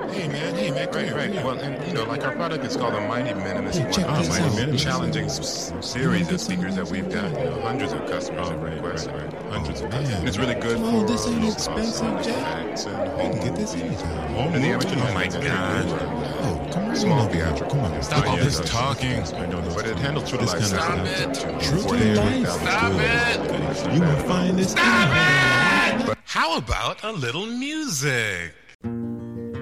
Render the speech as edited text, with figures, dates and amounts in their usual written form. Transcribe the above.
Hey man, come here. Well, and like our product is called a Mighty Minimalist Hey, check this out. One, challenging series of speakers that we've got. Hundreds of customers have requested. Hundreds of customers. And it's really good Come on, for this ain't low expensive, cost Jack. artifacts and We can home get this movies. anytime. And the amateur Oh my God. Oh, come on. Small theatrical. Come on. Stop all this talking. I know those. But it handles true to This life. kind of stuff. stuff. True to life. Stop it. You will find this. Stop it! How about a little music?